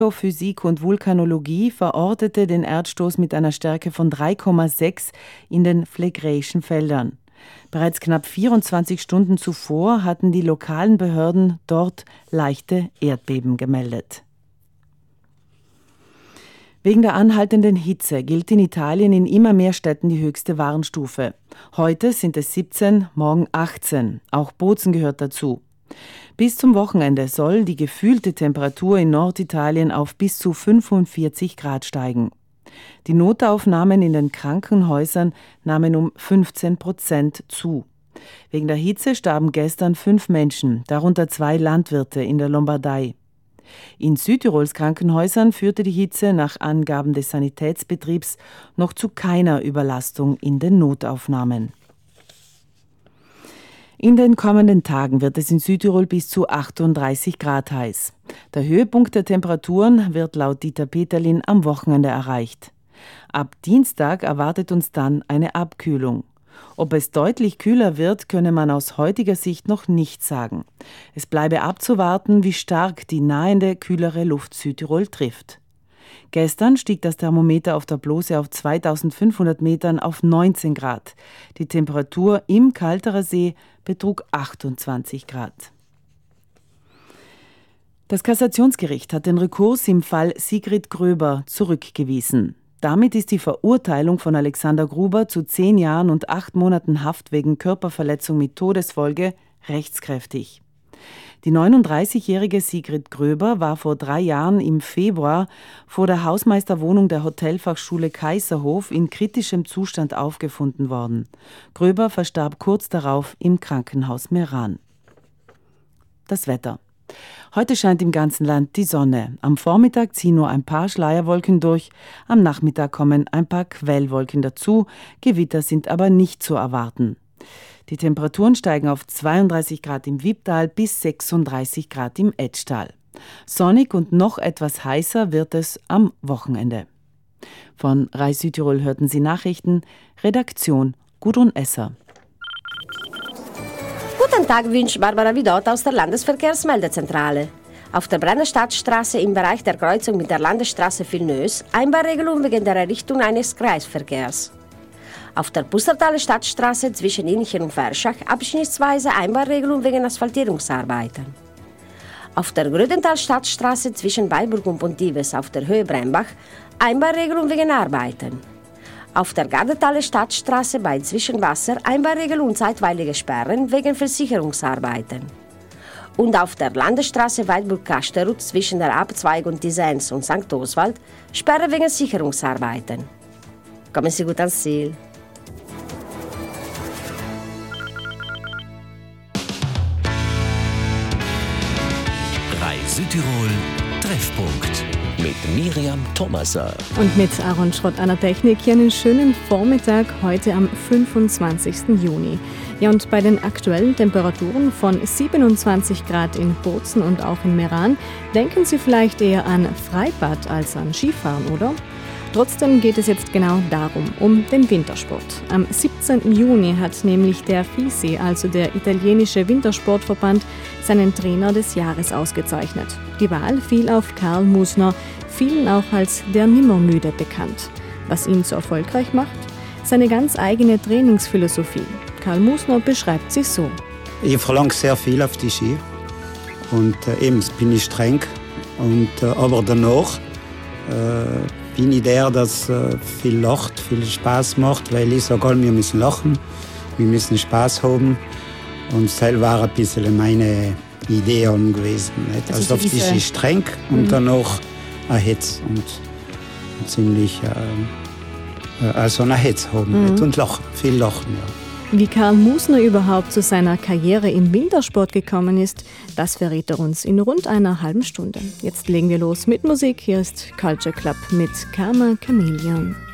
Physik und Vulkanologie verortete den Erdstoß mit einer Stärke von 3,6 in den Phlegraeischen Feldern. Bereits knapp 24 Stunden zuvor hatten die lokalen Behörden dort leichte Erdbeben gemeldet. Wegen der anhaltenden Hitze gilt in Italien in immer mehr Städten die höchste Warnstufe. Heute sind es 17, morgen 18. Auch Bozen gehört dazu. Bis zum Wochenende soll die gefühlte Temperatur in Norditalien auf bis zu 45 Grad steigen. Die Notaufnahmen in den Krankenhäusern nahmen um 15% zu. Wegen der Hitze starben gestern 5 Menschen, darunter 2 Landwirte in der Lombardei. In Südtirols Krankenhäusern führte die Hitze nach Angaben des Sanitätsbetriebs noch zu keiner Überlastung in den Notaufnahmen. In den kommenden Tagen wird es in Südtirol bis zu 38 Grad heiß. Der Höhepunkt der Temperaturen wird laut Dieter Peterlin am Wochenende erreicht. Ab Dienstag erwartet uns dann eine Abkühlung. Ob es deutlich kühler wird, könne man aus heutiger Sicht noch nicht sagen. Es bleibe abzuwarten, wie stark die nahende, kühlere Luft Südtirol trifft. Gestern stieg das Thermometer auf der Blose auf 2500 Metern auf 19 Grad. Die Temperatur im Kalterer See betrug 28 Grad. Das Kassationsgericht hat den Rekurs im Fall Sigrid Gröber zurückgewiesen. Damit ist die Verurteilung von Alexander Gruber zu 10 Jahren und 8 Monaten Haft wegen Körperverletzung mit Todesfolge rechtskräftig. Die 39-jährige Sigrid Gröber war vor 3 Jahren im Februar vor der Hausmeisterwohnung der Hotelfachschule Kaiserhof in kritischem Zustand aufgefunden worden. Gröber verstarb kurz darauf im Krankenhaus Meran. Das Wetter. Heute scheint im ganzen Land die Sonne. Am Vormittag ziehen nur ein paar Schleierwolken durch, am Nachmittag kommen ein paar Quellwolken dazu, Gewitter sind aber nicht zu erwarten. Die Temperaturen steigen auf 32 Grad im Wipptal bis 36 Grad im Etschtal. Sonnig und noch etwas heißer wird es am Wochenende. Von RAI Südtirol hörten Sie Nachrichten, Redaktion Gudrun Esser. Guten Tag wünscht Barbara Vidot aus der Landesverkehrsmeldezentrale. Auf der Brenner Stadtstraße im Bereich der Kreuzung mit der Landesstraße Vilnös Einbahnregelung wegen der Errichtung eines Kreisverkehrs. Auf der Pustertaler Stadtstraße zwischen Inchen und Verschach abschnittsweise Einbahnregelung wegen Asphaltierungsarbeiten. Auf der Grödental Stadtstraße zwischen Weilburg und Pontives auf der Höhe Brembach Einbahnregelung wegen Arbeiten. Auf der Gardetaler Stadtstraße bei Zwischenwasser Einbahnregelung und zeitweilige Sperren wegen Versicherungsarbeiten. Und auf der Landesstraße Weilburg-Kasterut zwischen der Abzweigung Tisens und St. Oswald Sperre wegen Sicherungsarbeiten. Kommen Sie gut ans Ziel. RAI Südtirol Treffpunkt mit Miriam Thomaser. Und mit Aaron Schrott an der Technik hier einen schönen Vormittag heute am 25. Juni. Ja, und bei den aktuellen Temperaturen von 27 Grad in Bozen und auch in Meran denken Sie vielleicht eher an Freibad als an Skifahren, oder? Trotzdem geht es jetzt genau darum, um den Wintersport. Am 17. Juni hat nämlich der FISI, also der italienische Wintersportverband, seinen Trainer des Jahres ausgezeichnet. Die Wahl fiel auf Karl Musner, vielen auch als der Nimmermüde bekannt. Was ihn so erfolgreich macht? Seine ganz eigene Trainingsphilosophie. Karl Musner beschreibt sie so. Ich verlange sehr viel auf die Ski und eben bin ich streng. Aber danach bin ich der, das viel lacht, viel Spaß macht, weil ich sage, wir müssen lachen, wir müssen Spaß haben. Und das war ein bisschen meine Idee gewesen. Nicht? Also auf die Ski streng und danach eine Hetz und ziemlich also eine Hetz haben nicht? Und lachen, viel lachen. Ja. Wie Karl Musner überhaupt zu seiner Karriere im Wintersport gekommen ist, das verrät er uns in rund einer halben Stunde. Jetzt legen wir los mit Musik. Hier ist Culture Club mit Karma Chameleon.